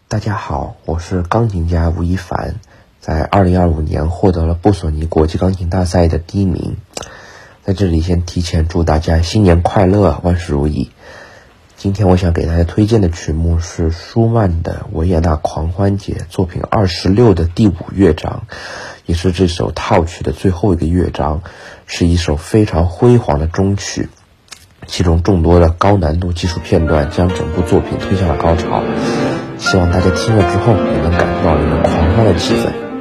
大家好，我是钢琴家吴亦凡，在2025年获得了布索尼国际钢琴大赛的第1名。在这里先提前祝大家新年快乐，万事如意。今天我想给大家推荐的曲目是舒曼的维也纳狂欢节作品26的第5乐章，也是这首套曲的最后一个乐章，是一首非常辉煌的终曲，其中众多的高难度技术片段将整部作品推向了高潮。希望大家听了之后也能感受到那种狂欢的气氛。